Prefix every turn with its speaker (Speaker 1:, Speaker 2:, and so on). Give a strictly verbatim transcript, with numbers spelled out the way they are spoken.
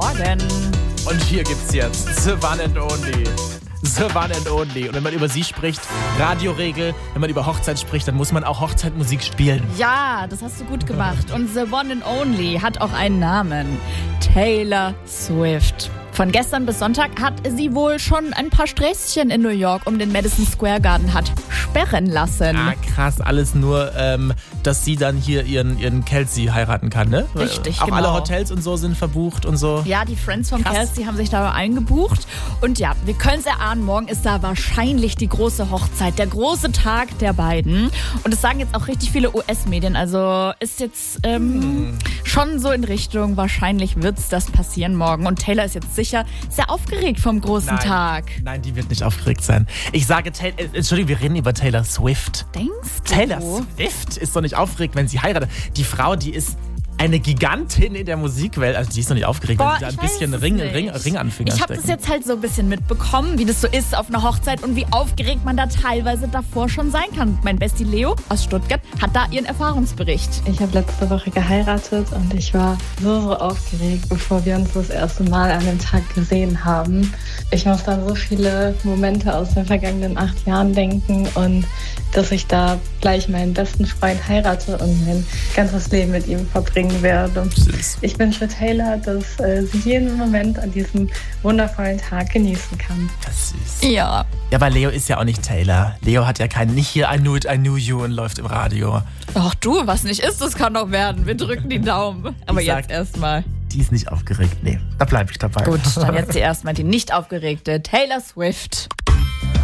Speaker 1: Morgen.
Speaker 2: Und hier gibt's jetzt The One and Only. The One and Only. Und wenn man über sie spricht, Radioregel, wenn man über Hochzeit spricht, dann muss man auch Hochzeitmusik spielen.
Speaker 1: Ja, das hast du gut gemacht. Und The One and Only hat auch einen Namen. Taylor Swift. Von gestern bis Sonntag hat sie wohl schon ein paar Sträßchen in New York um den Madison Square Garden hat sperren lassen.
Speaker 2: Ah, krass. Alles nur, ähm, dass sie dann hier ihren, ihren Kelsey heiraten kann, ne?
Speaker 1: Richtig,
Speaker 2: Auch
Speaker 1: genau.
Speaker 2: alle Hotels und so sind verbucht und so.
Speaker 1: Ja, die Friends von
Speaker 2: Krass.
Speaker 1: Kelsey haben sich da eingebucht. Und ja, wir können es erahnen, morgen ist da wahrscheinlich die große Hochzeit, der große Tag der beiden. Und das sagen jetzt auch richtig viele U S-Medien. Also ist jetzt ähm, hm. schon so in Richtung, wahrscheinlich wird's das passieren morgen. Und Taylor ist jetzt sicher sehr aufgeregt vom großen
Speaker 2: Nein.
Speaker 1: Tag.
Speaker 2: Nein, die wird nicht aufgeregt sein. Ich sage, Taylor, äh, Entschuldigung, wir reden über Taylor Swift.
Speaker 1: Denkst du?
Speaker 2: Taylor Swift ist doch nicht aufgeregt, wenn sie heiratet. Die Frau, die ist eine Gigantin in der Musikwelt. Also die ist doch nicht aufgeregt,
Speaker 1: Boah,
Speaker 2: wenn sie da ein
Speaker 1: ich
Speaker 2: bisschen
Speaker 1: weiß es
Speaker 2: Ring,
Speaker 1: nicht.
Speaker 2: Ring, Ring an den Finger
Speaker 1: Ich habe
Speaker 2: stecken.
Speaker 1: das jetzt halt so ein bisschen mitbekommen, wie das so ist auf einer Hochzeit und wie aufgeregt man da teilweise davor schon sein kann. Mein Bestie Leo aus Stuttgart hat da ihren Erfahrungsbericht.
Speaker 3: Ich habe letzte Woche geheiratet und ich war so, so aufgeregt, bevor wir uns das erste Mal an dem Tag gesehen haben. Ich muss an so viele Momente aus den vergangenen acht Jahren denken und dass ich da gleich meinen besten Freund heirate und mein ganzes Leben mit ihm verbringen werde.
Speaker 2: Süß.
Speaker 3: Ich wünsche Taylor, dass äh, sie jeden Moment an diesem wundervollen Tag genießen kann.
Speaker 2: Das ist süß.
Speaker 1: Ja.
Speaker 2: Ja, aber Leo ist ja auch nicht Taylor. Leo hat ja keinen, nicht hier I Knew It, I Knew You und läuft im Radio.
Speaker 1: Ach du, was nicht ist, das kann doch werden. Wir drücken die Daumen. Aber
Speaker 2: Ich
Speaker 1: jetzt
Speaker 2: sag-
Speaker 1: erstmal.
Speaker 2: Die ist nicht aufgeregt. Nee, da bleibe ich dabei.
Speaker 1: Gut, dann jetzt die erstmal die nicht aufgeregte Taylor Swift.